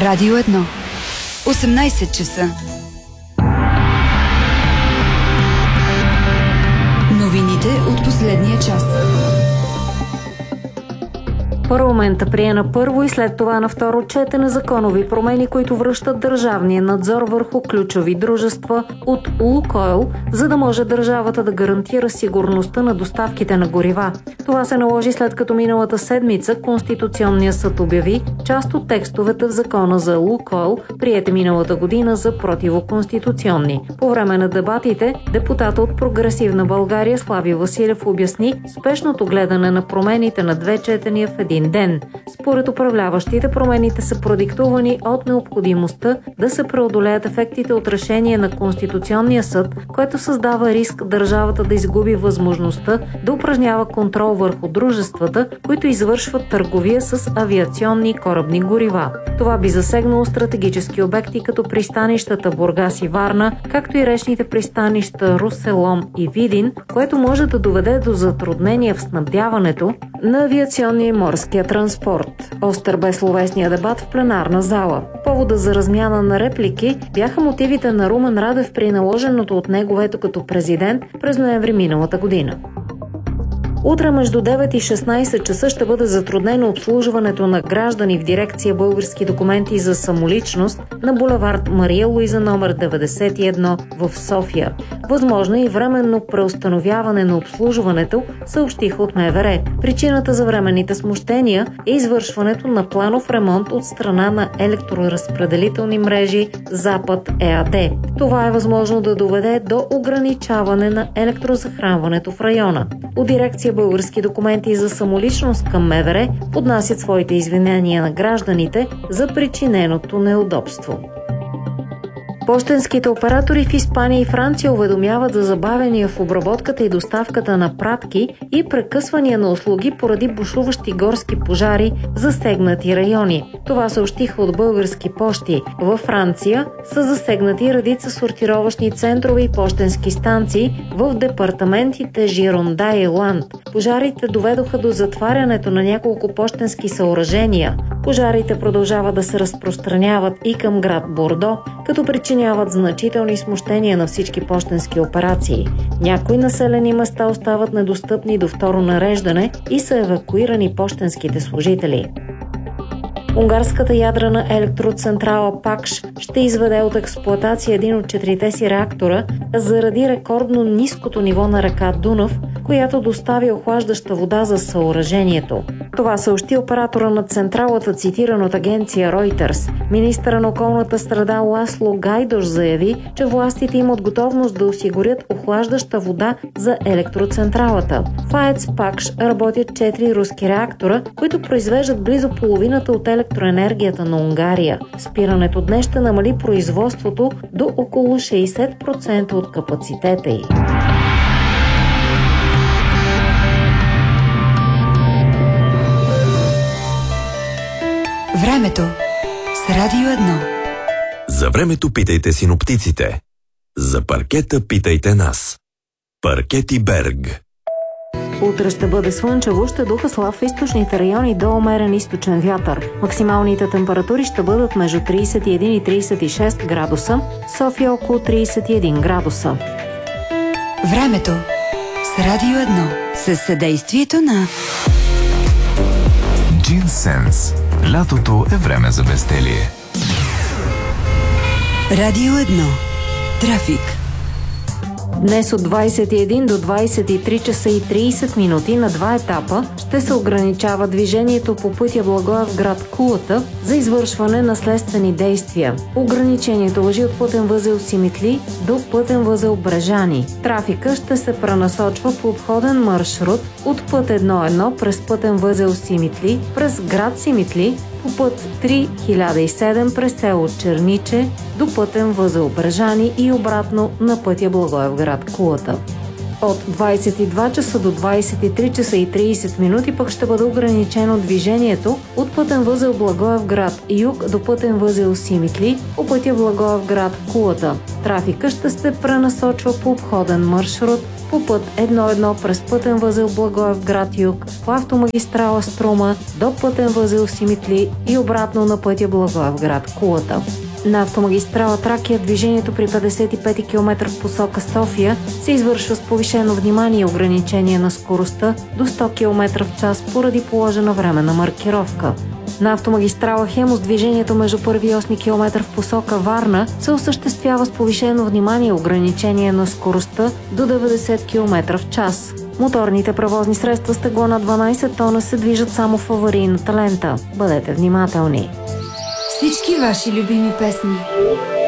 Радио 1. 18 часа. Новините от последния час. Парламента прие на първо и след това на второ четене законови промени, които връщат държавния надзор върху ключови дружества от Лукойл, за да може държавата да гарантира сигурността на доставките на горива. Това се наложи след като миналата седмица Конституционният съд обяви част от текстовете в закона за Лукойл, приети миналата година, за противоконституционни. По време на дебатите, депутата от Прогресивна България Слави Василев обясни спешното гледане на промените на две четения в един ден. Според управляващите, промените са продиктувани от необходимостта да се преодолеят ефектите от решение на Конституционния съд, което създава риск държавата да изгуби възможността да упражнява контрол върху дружествата, които извършват търговия с авиационни и корабни горива. Това би засегнало стратегически обекти като пристанищата Бургас и Варна, както и речните пристанища Русе, Лом и Видин, което може да доведе до затруднения в снабдяването на авиационния и морския транспорт. Остър бе словесния дебат в пленарна зала. Повода за размяна на реплики бяха мотивите на Румен Радев при наложеното от него вето като президент през ноември миналата година. Утре между 9 и 16 часа ще бъде затруднено обслужването на граждани в дирекция Български документи за самоличност на булевард Мария Луиза номер 91 в София. Възможно е и временно преустановяване на обслужването, съобщиха от МВР. Причината за временните смущения е извършването на планов ремонт от страна на електроразпределителни мрежи Запад ЕАД. Това е възможно да доведе до ограничаване на електрозахранването в района. От дирекция Български документи за самоличност към МВР поднасят своите извинения на гражданите за причиненото неудобство. Пощенските оператори в Испания и Франция уведомяват за забавяния в обработката и доставката на пратки и прекъсвания на услуги поради бушуващи горски пожари в засегнати райони. Това съобщиха от Български пощи. Във Франция са засегнати редица сортировъчни центрове и пощенски станции в департаментите Жиронда и Ланд. Пожарите доведоха до затварянето на няколко пощенски съоръжения. Пожарите продължават да се разпространяват и към град Бордо, като причиняват значителни смущения на всички пощенски операции. Някои населени места остават недостъпни до второ нареждане и са евакуирани пощенските служители. Унгарската ядрена електроцентрала Пакш ще изведе от експлоатация един от 4-те си реактора заради рекордно ниското ниво на река Дунав, която доставя охлаждаща вода за съоръжението. Това съобщи оператора на централата, цитиран от агенция Reuters. Министъра на околната среда Ласло Гайдош заяви, че властите имат готовност да осигурят охлаждаща вода за електроцентралата. В АЕЦ Пакш работят 4 руски реактора, които произвеждат близо половината от електроенергията на Унгария. Спирането днес ще намали производството до около 60% от капацитета й. Времето с Радио 1. За времето питайте синоптиците. За паркета питайте нас. Паркети Берг. Утре ще бъде слънчево, ще духа слаб в източните райони до умерен източен вятър. Максималните температури ще бъдат между 31 и 36 градуса, София около 31 градуса. Времето с Радио 1 със съдействието на Джинсенс. Лятото е време за безделие. Радио 1. Трафик. Днес от 21 до 23 часа и 30 минути на два етапа ще се ограничава движението по пътя Благоевград – Кулата за извършване на следствени действия. Ограничението важи от пътен възел Симитли до пътен възел Брежани. Трафика ще се пренасочва по обходен маршрут от път 1.1 през пътен възел Симитли през град Симитли по път 3007 през село Черниче до пътен възел Брежани и обратно на пътя Благоевград – Кулата. От 22 часа до 23 часа и 30 минути пък ще бъде ограничено движението от пътен възел Благоевград юг до пътен възел Симитли по пътя Благоевград Кулата. Трафика ще се пренасочва по обходен маршрут по път 1-1 през пътен възел Благоевград юг, по автомагистрала Струма до пътен възел Симитли и обратно на пътя Благоевград Кулата. На автомагистрала Тракия движението при 55 км в посока София се извършва с повишено внимание и ограничение на скоростта до 100 км в час поради положена временна маркировка. На автомагистрала Хемус движението между 1 и 8 км в посока Варна се осъществява с повишено внимание и ограничение на скоростта до 90 км в час. Моторните превозни средства с тегло на 12 тона се движат само в аварийната лента. Бъдете внимателни! Всички ваши любими песни.